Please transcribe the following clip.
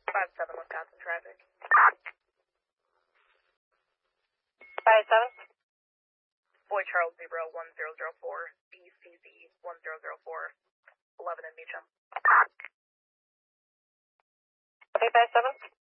5-7 Wisconsin traffic. 5-7. Boy Charles 0-1004, BCZ 1004, 11 in Meacham. Okay, 5-7.